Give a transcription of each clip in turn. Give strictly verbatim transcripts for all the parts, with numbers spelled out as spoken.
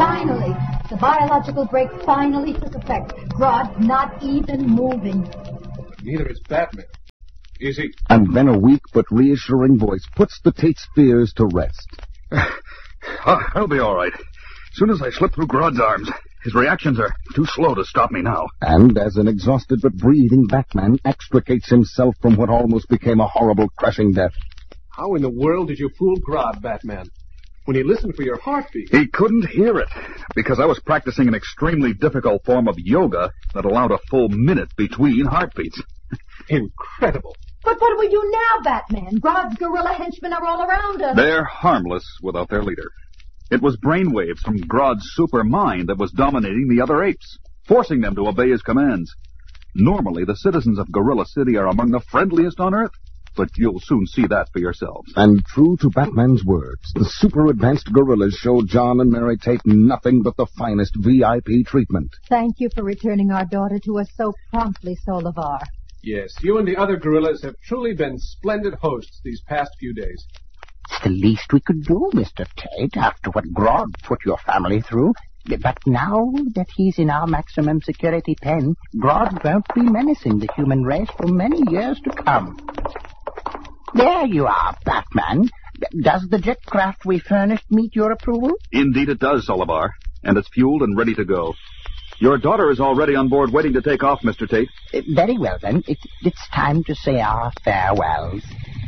Finally, the biological break finally took effect. Grodd not even moving. Neither is Batman. Is he? And then a weak but reassuring voice puts the Tate's fears to rest. Oh, I'll be all right. As soon as I slip through Grodd's arms. His reactions are too slow to stop me now. And as an exhausted but breathing Batman extricates himself from what almost became a horrible crashing death. How in the world did you fool Grodd, Batman? When he listened for your heartbeat. He couldn't hear it, because I was practicing an extremely difficult form of yoga that allowed a full minute between heartbeats. Incredible. But what do we do now, Batman? Grodd's gorilla henchmen are all around us. They're harmless without their leader. It was brainwaves from Grodd's super mind that was dominating the other apes, forcing them to obey his commands. Normally, the citizens of Gorilla City are among the friendliest on Earth, but you'll soon see that for yourselves. And true to Batman's words, the super-advanced gorillas showed John and Mary Tate nothing but the finest V I P treatment. Thank you for returning our daughter to us so promptly, Solovar. Yes, you and the other gorillas have truly been splendid hosts these past few days. It's the least we could do, Mister Tate, after what Grodd put your family through. But now that he's in our maximum security pen, Grodd won't be menacing the human race for many years to come. There you are, Batman. Does the jet craft we furnished meet your approval? Indeed it does, Solovar, and it's fueled and ready to go. Your daughter is already on board waiting to take off, Mister Tate. Uh, very well, then. It, it's time to say our farewells.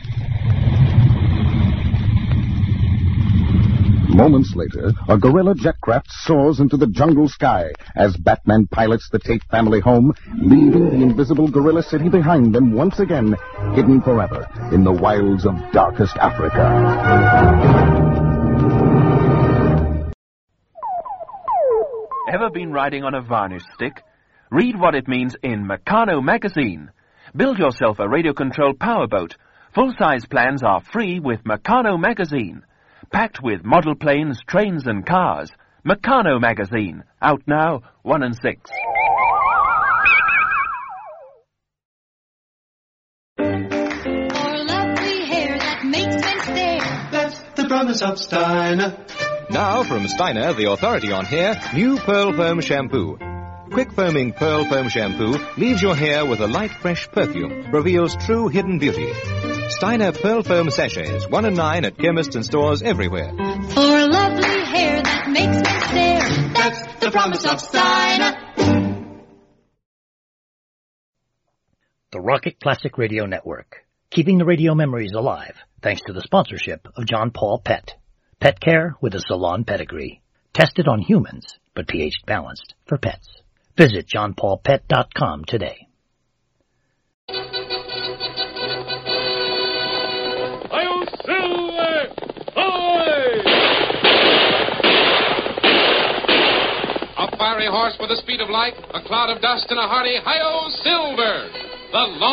Moments later, a gorilla jetcraft soars into the jungle sky as Batman pilots the Tate family home, leaving the invisible gorilla city behind them once again, hidden forever in the wilds of darkest Africa. Ever been riding on a varnish stick? Read what it means in Meccano magazine. Build yourself a radio-controlled powerboat. Full-size plans are free with Meccano magazine. Packed with model planes, trains, and cars. Meccano magazine. Out now, one and six. For lovely hair that makes men stare. That's the promise of Steiner. Now from Steiner, the authority on hair, new Pearl Foam Shampoo. Quick foaming Pearl Foam Shampoo leaves your hair with a light, fresh perfume, reveals true hidden beauty. Steiner Pearl Foam Sachets, one and nine at chemists and stores everywhere. For lovely hair that makes men stare. That's the promise of Steiner. The Rocket Classic Radio Network, keeping the radio memories alive, thanks to the sponsorship of John Paul Pet. Pet care with a salon pedigree. Tested on humans, but pH balanced for pets. Visit john paul pet dot com today. Hi-yo, Silver! Ahoy! A fiery horse with the speed of light, a cloud of dust, and a hearty Hi-yo, Silver! The long